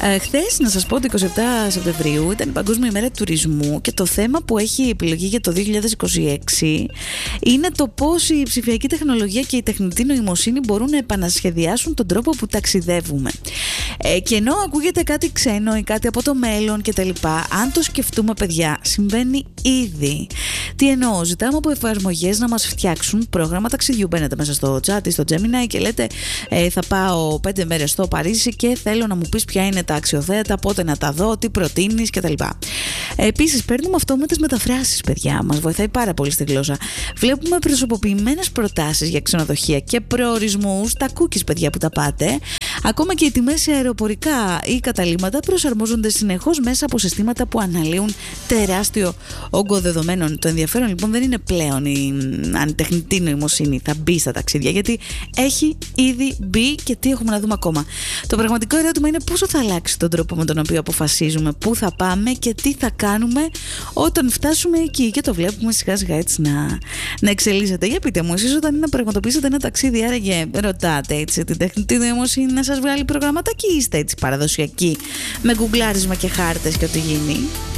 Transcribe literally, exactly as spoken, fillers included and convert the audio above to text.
Ε, χθες, να σας πω, το εικοστή εβδόμη Σεπτεμβρίου ήταν η Παγκόσμια ημέρα του τουρισμού και το θέμα που έχει επιλογή για το δύο χιλιάδες είκοσι έξι είναι το πώς η ψηφιακή τεχνολογία και η τεχνητή νοημοσύνη μπορούν να επανασχεδιάσουν τον τρόπο που ταξιδεύουμε. Ε, και ενώ ακούγεται κάτι ξένο ή κάτι από το μέλλον κτλ., αν το σκεφτούμε, παιδιά, συμβαίνει ήδη. Τι εννοώ? Ζητάμε από εφαρμογές να μας φτιάξουν πρόγραμμα ταξιδιού. Μπαίνετε μέσα στο chat ή στο Gemini και λέτε ε, θα πάω πέντε μέρες στο Παρίσι και θέλω να μου πεις ποια είναι τα αξιοθέατα, πότε να τα δω, τι προτείνεις κτλ. Επίσης, παίρνουμε αυτόματες μεταφράσεις, παιδιά. Μας βοηθάει πάρα πολύ στη γλώσσα. Βλέπουμε προσωποποιημένες προτάσεις για ξενοδοχεία και προορισμούς, τα cookies, παιδιά, που τα πάτε. Ακόμα και οι τιμές σε αεροπορικά ή καταλύματα προσαρμόζονται συνεχώς μέσα από συστήματα που αναλύουν τεράστιο όγκο δεδομένων. Το ενδιαφέρον λοιπόν δεν είναι πλέον η, αν η τεχνητή νοημοσύνη θα μπει στα ταξίδια, γιατί έχει ήδη μπει και τι έχουμε να δούμε ακόμα. Το πραγματικό ερώτημα είναι πόσο θα αλλάξει τον τρόπο με τον οποίο αποφασίζουμε πού θα πάμε και τι θα κάνουμε όταν φτάσουμε εκεί. Και το βλέπουμε σιγά σιγά έτσι να, να εξελίσσεται. Για πείτε μου, εσείς όταν είναι να πραγματοποιήσετε ένα ταξίδι, άραγε ρωτάτε έτσι την τεχνητή νοημοσύνη να σας βγάλει προγραμματάκι, είστε έτσι παραδοσιακοί με γκουγκλάρισμα και χάρτες και ό,τι γίνει?